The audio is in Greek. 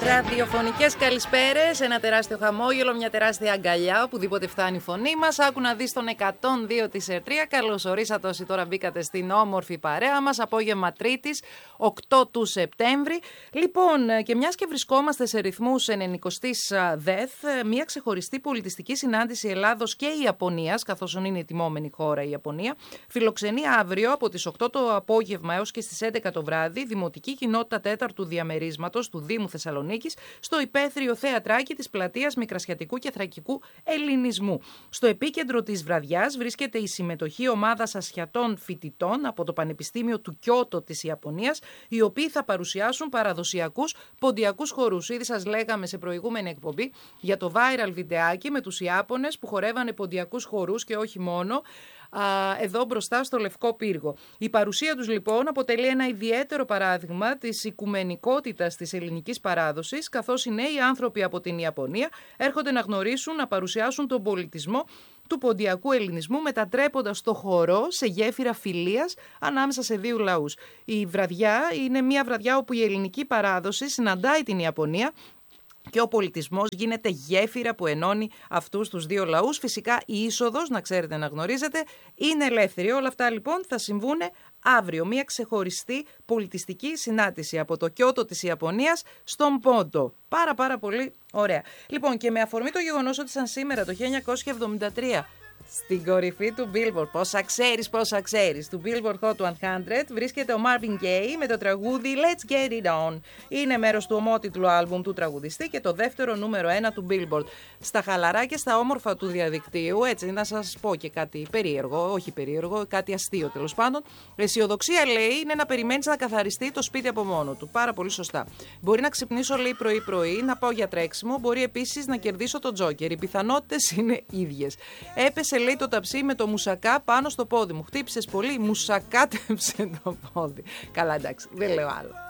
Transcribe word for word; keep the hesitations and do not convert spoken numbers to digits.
Ραδιοφωνικές καλησπέρες, ένα τεράστιο χαμόγελο, μια τεράστια αγκαλιά, οπουδήποτε φτάνει η φωνή μας. Άκου να δεις τον εκατόν δύο της Ερτρία. Καλώς ορίσατε όσοι τώρα μπήκατε στην όμορφη παρέα μας. Απόγευμα Τρίτης, οκτώ του Σεπτέμβρη. Λοιπόν, και μιας και βρισκόμαστε σε ρυθμούς ενενηκοστής ΔΕΘ, μια ξεχωριστή πολιτιστική συνάντηση Ελλάδος και Ιαπωνίας, καθώς είναι η τιμόμενη χώρα η Ιαπωνία, φιλοξενεί αύριο από τις οκτώ το απόγευμα έως και στις έντεκα το βράδυ Δημοτική Κοινότητα τέταρτου Διαμερίσματος του Δήμου Θεσσαλονίκης στο υπαίθριο θεατράκι της πλατείας Μικρασιατικού και Θρακικού Ελληνισμού. Στο επίκεντρο της βραδιάς βρίσκεται η συμμετοχή ομάδας ασιατών φοιτητών από το Πανεπιστήμιο του Κιώτο της Ιαπωνίας, οι οποίοι θα παρουσιάσουν παραδοσιακούς ποντιακούς χορούς. Ήδη σας λέγαμε σε προηγούμενη εκπομπή για το viral βιντεάκι με τους Ιάπωνες που χορεύανε ποντιακούς χορούς και όχι μόνο, εδώ μπροστά στο Λευκό Πύργο. Η παρουσία τους λοιπόν αποτελεί ένα ιδιαίτερο παράδειγμα της οικουμενικότητας της ελληνικής παράδοσης, καθώς οι νέοι άνθρωποι από την Ιαπωνία έρχονται να γνωρίσουν, να παρουσιάσουν τον πολιτισμό του ποντιακού ελληνισμού, μετατρέποντας το χορό σε γέφυρα φιλίας ανάμεσα σε δύο λαούς. Η βραδιά είναι μια βραδιά όπου η ελληνική παράδοση συναντάει την Ιαπωνία και ο πολιτισμός γίνεται γέφυρα που ενώνει αυτούς τους δύο λαούς. Φυσικά η είσοδος, να ξέρετε να γνωρίζετε, είναι ελεύθερη. Όλα αυτά λοιπόν θα συμβούν αύριο. Μια ξεχωριστή πολιτιστική συνάντηση από το Κιώτο της Ιαπωνίας στον Πόντο. Πάρα πάρα πολύ ωραία. Λοιπόν, και με αφορμή το γεγονός ότι σαν σήμερα το χίλια εννιακόσια εβδομήντα τρία στην κορυφή του Billboard, πόσα ξέρεις, πόσα ξέρεις, του Billboard Hot εκατό βρίσκεται ο Marvin Gaye με το τραγούδι Let's Get It On. Είναι μέρος του ομότιτλου άλμπουμ του τραγουδιστή και το δεύτερο νούμερο ένα του Billboard. Στα χαλαρά και στα όμορφα του διαδικτύου, έτσι να σας πω και κάτι περίεργο, όχι περίεργο, κάτι αστείο τέλος πάντων. Αισιοδοξία λέει είναι να περιμένεις να καθαριστεί το σπίτι από μόνο του. Πάρα πολύ σωστά. Μπορεί να ξυπνήσω λέει πρωί-πρωί, να πάω για τρέξιμο, μπορεί επίσης να κερδίσω το τζόκερ. Οι πιθανότητες είναι ίδιες. Έπεσε λέει το ταψί με το μουσακά πάνω στο πόδι μου. Χτύπησες πολύ, μουσακάτεψε το πόδι. Καλά, εντάξει, δεν λέω άλλο.